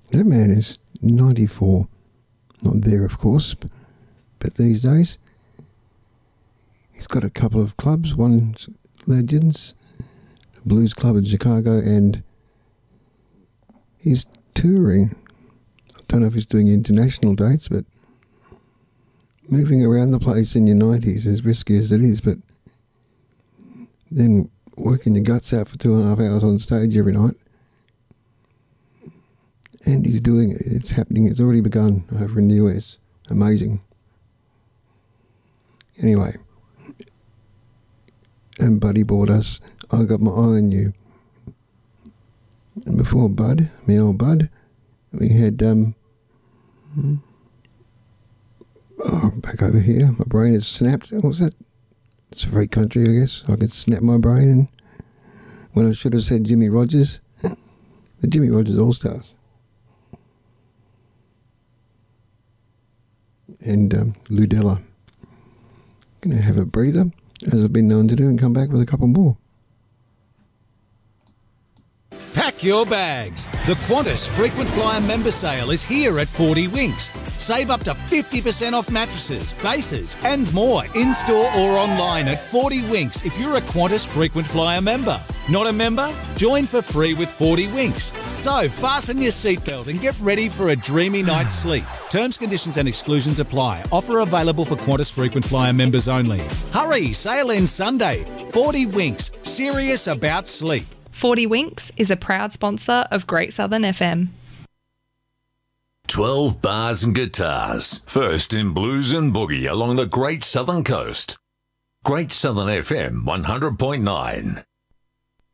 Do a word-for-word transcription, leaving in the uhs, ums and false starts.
That man is ninety-four. Not there, of course, but these days he's got a couple of clubs. One's Legends, the Blues Club in Chicago, and he's touring. I don't know if he's doing international dates, but moving around the place in your nineties, as risky as it is, but then working your guts out for two and a half hours on stage every night. And he's doing it. It's happening. It's already begun over in the U S. Amazing. Anyway, and Buddy bought us I Got My Eye on You. And before Bud, me old Bud, we had, um, oh, back over here, my brain has snapped. What was that? It's a free country, I guess. I could snap my brain, and when I should have said Jimmy Rogers, the Jimmy Rogers All-Stars. And um, Ludella. Going to have a breather, as I've been known to do, and come back with a couple more. Pack your bags. The Qantas Frequent Flyer member sale is here at forty Winks. Save up to fifty percent off mattresses, bases and more in-store or online at forty Winks if you're a Qantas Frequent Flyer member. Not a member? Join for free with forty Winks. So fasten your seatbelt and get ready for a dreamy night's sleep. Terms, conditions and exclusions apply. Offer available for Qantas Frequent Flyer members only. Hurry, sale ends Sunday. forty Winks, serious about sleep. forty Winks is a proud sponsor of Great Southern F M. twelve bars and guitars. First in blues and boogie along the Great Southern Coast. Great Southern F M one hundred point nine.